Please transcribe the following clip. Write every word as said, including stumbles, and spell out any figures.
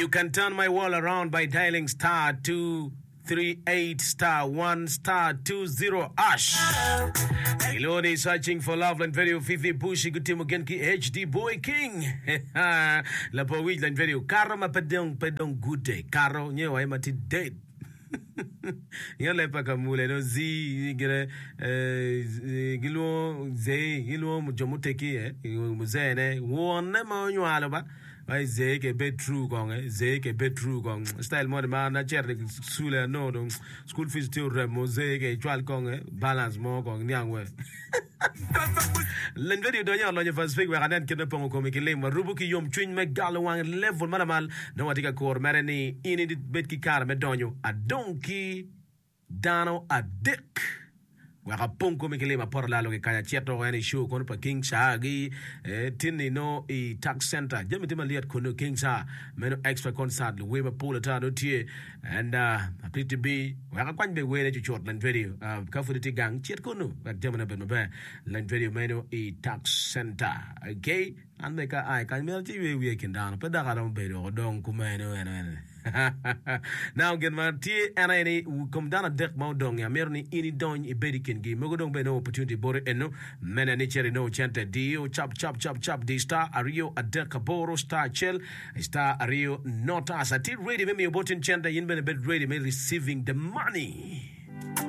You can turn my world around by dialing star two three eight star one star two zero ash. Iloni searching for Loveland video Fifi Bushi Gutimu Genki H D Boy King. La Powijland video Karo mapedong pedong good day. Karo nyewa emati date. Yale paka mule no zi gire gilo ze gilo mujomuteki eh muzene wonne ma nywalo ba ai ze ke be true kong eh ze ke be true kong style mo ma na cher sule no do school fees to remo ze ke chwal kong eh balance mo kong nyangwe len video do nyalo nye fasfik we kanen kene pongo komiki le ma rubuki yom twin me galwang level manamal no watika kor mereni ini dit betki kar me donyo a donkey dano a dick waka ponko mikilima por lalo ke kaya cheto yani show kono pa King Shagi eh, tini no i tax center jami tima liat kono King Sa meno extra concert we ma pula ta do tie and uh happy to be waka kwany be we ne chot lan video uh, ka fuditi gang chet kono wak jami na be no be lan video meno i tax center okay and make a ai kan melti we we kin down pa daga don be do don kumeno ene now get my tea and I come down a deck mount dong ya merni ini don i bedikin gi mogo dong be no opportunity bore eno mena ni cheri no chante dio chop chop chop chop di star ario a deck boro star chel star ario not as a tea ready me me button chante yin be bed ready me receiving the money.